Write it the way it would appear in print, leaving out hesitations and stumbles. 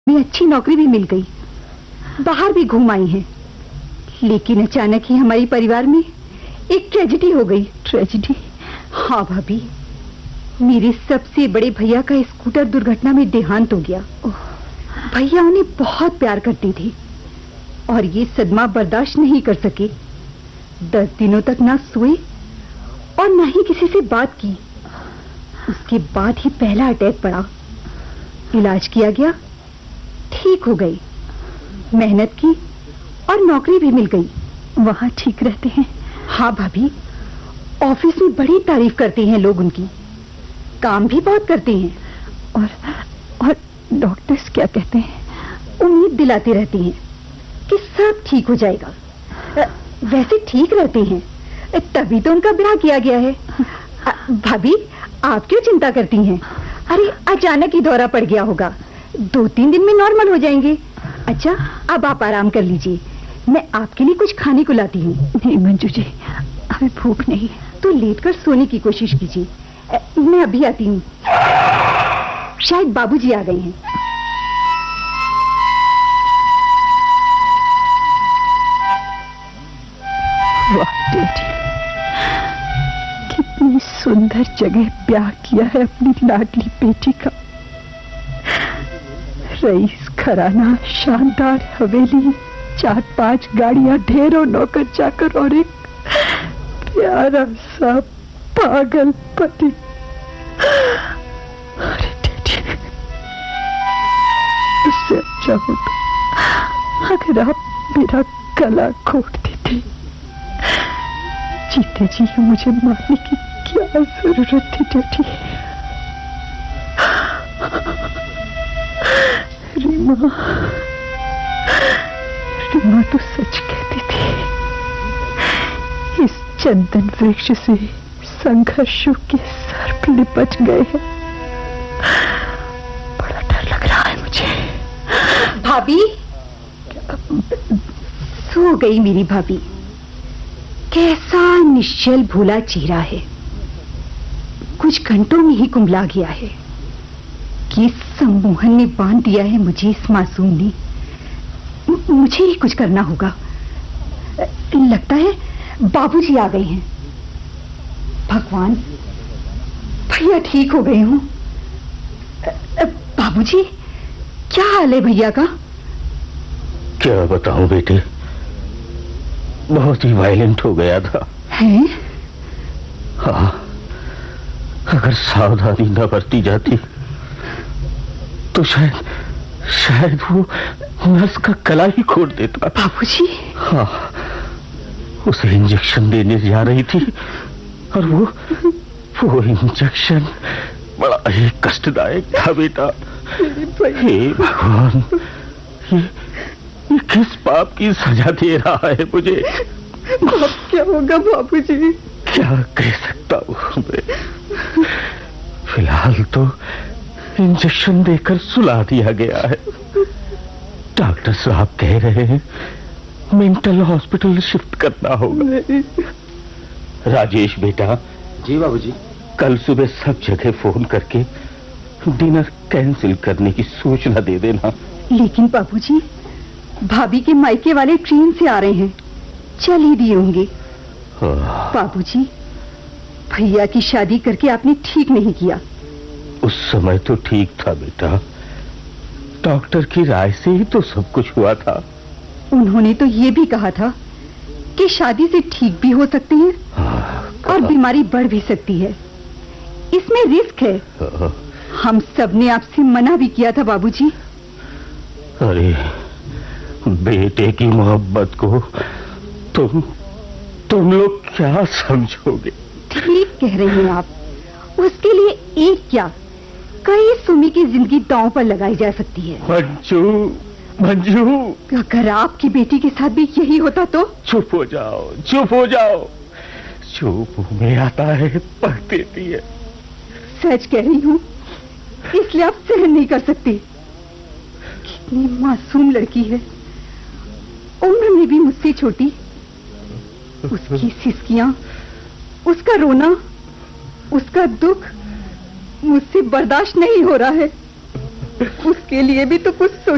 में अच्छी नौकरी भी मिल गई, बाहर भी घूम आई हैं, लेकिन अचानक ही हमारे परिवार में एक ट्रेजेडी हो गई। ट्रेजेडी? हाँ भाभी, मेरे सबसे बड़े भैया का स्कूटर दुर्घटना में देहांत हो गया। भैया उन्हें बहुत प्यार करते थे और ये सदमा बर्दाश्त नहीं कर सके। 10 दिनों तक ना सोए और ना ही किसी से बात की। उसके बाद ही पहला अटैक पड़ा। इलाज किया गया, ठीक हो गई। मेहनत की और नौकरी भी मिल गई। वहाँ ठीक रहते हैं? हाँ भाभी, ऑफिस में बड़ी तारीफ करते हैं लोग उनकी, काम भी बहुत करते हैं। और डॉक्टर्स क्या कहते हैं? उम्मीद दिलाते रहते हैं कि सब ठीक हो जाएगा। वैसे ठीक रहते हैं, तभी तो उनका ब्याह किया गया है। भाभी, आप क्यों चिंता करती हैं? अरे अचानक ही दौरा पड़ गया होगा, 2-3 दिन में नॉर्मल हो जाएंगे। अच्छा, अब आप आराम कर लीजिए, मैं आपके लिए कुछ खाने को लाती हूँ। नहीं मंजू जी, हमें भूख नहीं। तो लेटकर सोने की कोशिश कीजिए, मैं अभी आती हूँ। शायद बाबूजी आ गए हैं। वाह बेटी, कितनी सुंदर जगह ब्याह किया है अपनी लाडली बेटी का। रईस घराना, शानदार हवेली, 4-5 गाड़ियां, ढेरों नौकर चाकर और एक प्यारा सा पागल पति। अरे बेटी, इससे अच्छा होता अगर आप मेरा गला घोट देते। जीते जी मुझे मारने की क्या जरूरत थी बेटी? रीमा तो सच कहती थी। इस चंदन वृक्ष से संघर्षों के सर्प लिपट गए हैं। बड़ा डर लग रहा है मुझे। भाभी, सो गई मेरी भाभी। कैसा निश्चल भूला चेहरा है, कुछ घंटों में ही कुंभला गया है। किस सम्मोहन ने बांध दिया है मुझे इस मासूम ने। मुझे ही कुछ करना होगा। लगता है बाबूजी आ गए हैं। भगवान, भैया ठीक हो गए हूं। बाबूजी, क्या हाल है भैया का? क्या बताऊं बेटे, बहुत ही वायलेंट हो गया था। हैं? हाँ, अगर सावधानी न बरती जाती तो शायद वो नर्स का गला ही घोट देता। बाबूजी? हाँ, उसे इंजेक्शन देने जा रही थी और वो इंजेक्शन बड़ा ही कष्टदायक था बेटा। हे भगवान, ये किस पाप की सजा दे रहा है मुझे? अब क्या होगा बाबूजी? क्या कह सकता हूँ मैं? फिलहाल तो इंजेक्शन देकर सुला दिया गया है। डॉक्टर साहब कह रहे हैं मेंटल हॉस्पिटल शिफ्ट करना होगा। राजेश बेटा। जी बाबूजी। कल सुबह सब जगह फोन करके डिनर कैंसिल करने की सूचना दे देना। लेकिन बाबूजी, भाभी के मायके वाले ट्रेन से आ रहे हैं, चल ही दिए होंगे। बाबूजी, भैया की शादी करके आपने ठीक नहीं किया। उस समय तो ठीक था बेटा, डॉक्टर की राय से ही तो सब कुछ हुआ था। उन्होंने तो ये भी कहा था कि शादी से ठीक भी हो सकती है और बीमारी बढ़ भी सकती है, इसमें रिस्क है। हम सब ने आपसे मना भी किया था बाबूजी। अरे बेटे की मोहब्बत को तुम लोग क्या समझोगे? ठीक कह रहे हैं आप। उसके लिए एक क्या, कई सुमी की जिंदगी दांव पर लगाई जा सकती है। मंजू, अगर आपकी बेटी के साथ भी यही होता तो? चुप हो जाओ। जो मुंह में आता है पढ़ देती है। सच कह रही हूँ, इसलिए आप सहन नहीं कर सकती। कितनी मासूम लड़की है, उम्र में भी मुझसे छोटी। उसकी सिसकियां, उसका रोना, उसका दुख मुझसे बर्दाश्त नहीं हो रहा है। उसके लिए भी तो कुछ सोच